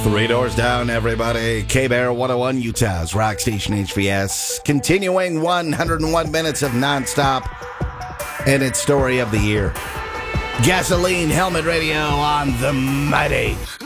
Three doors down, everybody. K-Bear 101, Utah's Rock Station HVS. Continuing 101 minutes of nonstop. And its story of the year. Gasoline Helmet Radio on the mighty